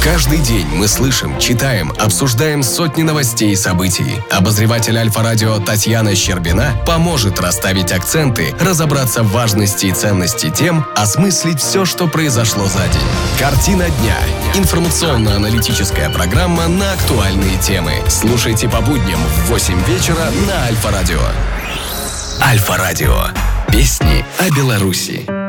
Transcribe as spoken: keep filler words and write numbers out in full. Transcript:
Каждый день мы слышим, читаем, обсуждаем сотни новостей и событий. Обозреватель Альфа-радио Татьяна Щербина поможет расставить акценты, разобраться в важности и ценности тем, осмыслить все, что произошло за день. Картина дня. Информационно-аналитическая программа на актуальные темы. Слушайте по будням в восемь вечера на Альфа-радио. Альфа-радио. Песни о Беларуси.